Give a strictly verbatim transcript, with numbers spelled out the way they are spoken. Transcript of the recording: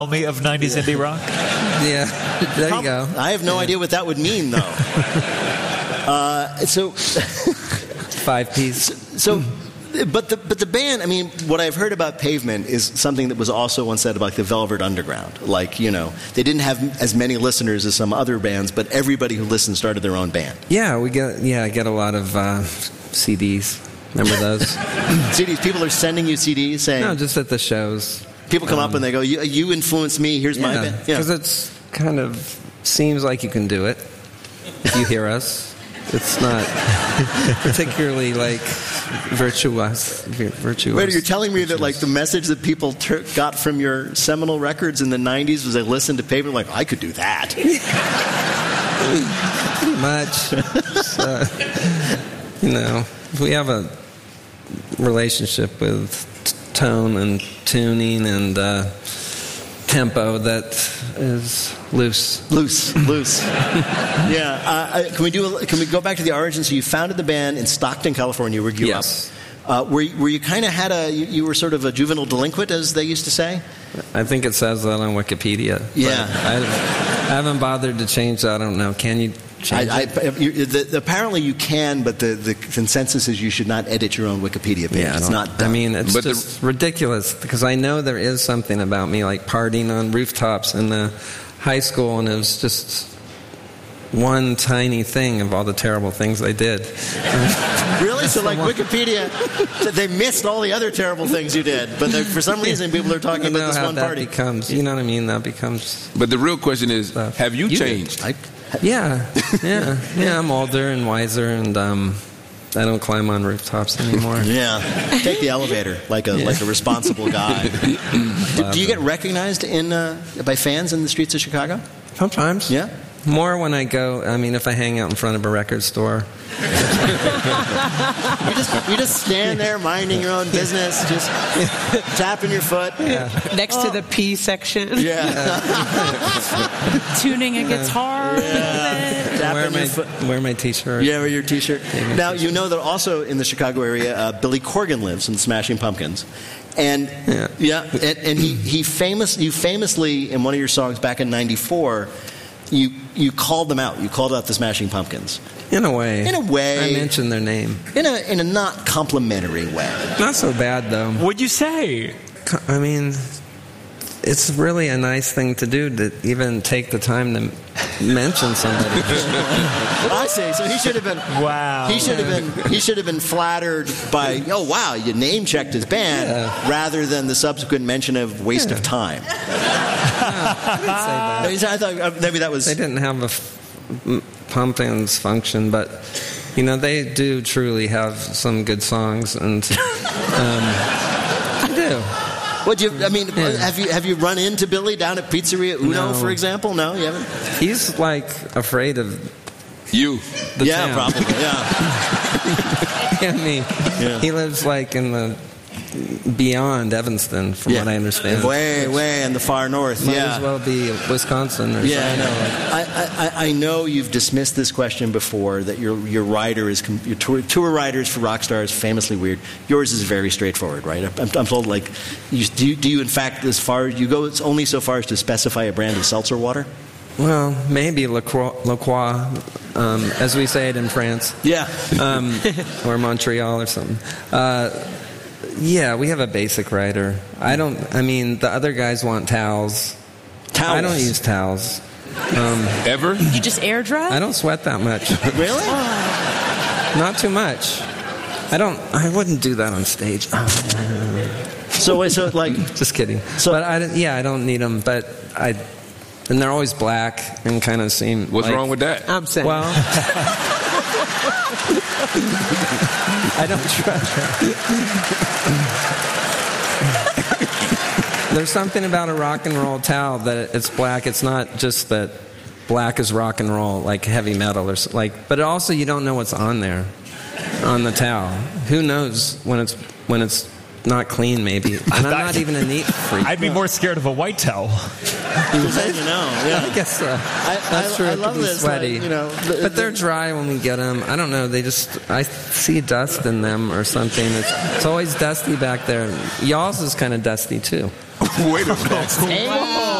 Me of nineties indie rock? Yeah, there you go. I have no yeah. idea what that would mean, though. uh, so, five piece. So, but the but the band. I mean, what I've heard about Pavement is something that was also once said about the Velvet Underground. Like, you know, they didn't have as many listeners as some other bands, but everybody who listened started their own band. Yeah, we get yeah, I get a lot of uh, C Ds. Remember those? C Ds. People are sending you C Ds saying. No, just at the shows. People come um, up and they go, you, you influenced me, here's yeah, my band. Because yeah. it's kind of seems like you can do it if you hear us. It's not particularly, like, virtuous. virtuous. Wait, you're telling me virtuous. that, like, the message that people ter- got from your seminal records in the nineties was they listened to Pavement like, I could do that. Pretty much. So, you know, we have a relationship with tone and tuning and uh, tempo that is loose. Loose, loose. Yeah. Uh, can we do? A, can we go back to the origins? So you founded the band in Stockton, California, where you grew yes. up. Uh, where, where you kind of had a, you, you were sort of a juvenile delinquent, as they used to say? I think it says that on Wikipedia. Yeah. I, I haven't bothered to change that. I don't know. Can you change I, it? I, you, the, apparently you can, but the, the consensus is you should not edit your own Wikipedia page. Yeah, it's not done. I mean, it's but just the, ridiculous because I know there is something about me, like partying on rooftops in the high school, and it was just one tiny thing of all the terrible things I did. Really? So, like, Wikipedia, they missed all the other terrible things you did, but for some reason people are talking you know about this how one that party. Becomes, you know what I mean? That becomes... But the real question is, stuff. have you, you changed? I, yeah, yeah, yeah. I'm older and wiser, and um, I don't climb on rooftops anymore. Yeah, take the elevator like a yeah. like a responsible guy. do, do you get recognized in uh, by fans in the streets of Chicago? Sometimes. Yeah. More when I go, I mean, if I hang out in front of a record store. you just you just stand there minding your own business, just tapping your foot. Yeah. Next oh. to the P section. Yeah. Tuning a guitar. Yeah. Wear my, wear my t-shirt. Yeah, wear your t-shirt. Now, t-shirt. You know that also in the Chicago area, uh, Billy Corgan lives in the Smashing Pumpkins. And yeah, yeah and, and he, he famous you famously, in one of your songs back in ninety-four, You you called them out. You called out the Smashing Pumpkins. In a way. In a way. I mentioned their name. In a in a not complimentary way. Not so bad, though. What'd you say? I mean, it's really a nice thing to do to even take the time to mention somebody. I see. So he should have been. Wow. He should have been. He should have been flattered by. Oh wow, you name checked his band, yeah. rather than the subsequent mention of waste yeah. of time. No, I didn't say that. I thought maybe that was. They didn't have a f- Pumpkins function, but you know they do truly have some good songs, and um, they do. What do you? I mean, yeah. have you have you run into Billy down at Pizzeria Uno, no. for example? No, you haven't. He's like afraid of you. The yeah, town. probably. Yeah. I mean, yeah. he lives like in the beyond Evanston, from yeah. what I understand. Way, way in the far north. Might yeah. as well be Wisconsin or yeah, something. I know. I, I, I know you've dismissed this question before, that your your rider is your tour, tour riders for rock stars famously weird. Yours is very straightforward, right? I'm, I'm told, like, you, do you, do you in fact, as far as you go, it's only so far as to specify a brand of seltzer water? Well, maybe La Croix, La Croix um, as we say it in France. Yeah. Um, or Montreal or something. Uh, yeah, we have a basic rider. I don't, I mean, the other guys want towels. Towels? I don't use towels. Um, Ever? You just air dry? I don't sweat that much. Really? Not too much. I don't, I wouldn't do that on stage. So, wait, so, like... Just kidding. So, but, I, yeah, I don't need them, but I... And they're always black and kind of seem... What's like, wrong with that? I'm saying. Well... I don't try. There's something about a rock and roll towel that it's black. It's not just that black is rock and roll, like heavy metal or like. But also, you don't know what's on there, on the towel. Who knows when it's when it's not clean? Maybe. And I'm not even a neat freak. I'd be more scared of a white towel. You know, yeah. I guess uh, I, that's I, true. I it love could be this, sweaty, like, you know, the, but they're dry when we get them. I don't know. They just I see dust in them or something. It's, it's always dusty back there. Y'all's is kind of dusty too. Wait a minute.